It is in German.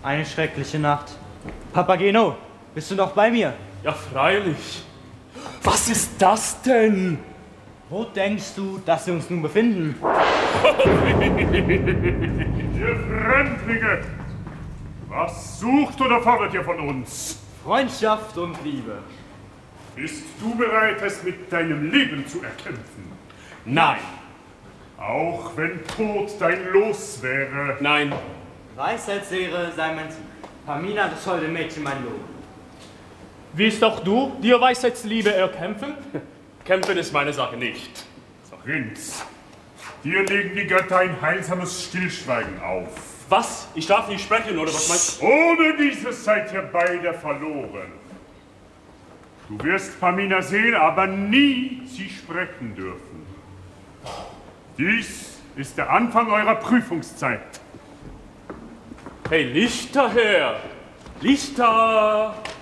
Eine schreckliche Nacht. Papageno, bist du noch bei mir? Ja, freilich. Was ist das denn? Wo denkst du, dass wir uns nun befinden? Ihr Fremdlinge! Was sucht oder fordert ihr von uns? Freundschaft und Liebe. Bist du bereit, es mit deinem Leben zu erkämpfen? Nein. Auch wenn Tod dein Los wäre? Nein. Weisheitslehre sei mein Ziel. Pamina, das holde Mädchen, mein Lob. Willst auch du dir Weisheitsliebe erkämpfen? Kämpfen ist meine Sache nicht. Prinz, dir legen die Götter ein heilsames Stillschweigen auf. Was? Ich darf nicht sprechen, oder was meinst du? Ohne dieses seid ihr beide verloren. Du wirst Pamina sehen, aber nie sie sprechen dürfen. Dies ist der Anfang eurer Prüfungszeit. Hey, Lichter her! Lichter!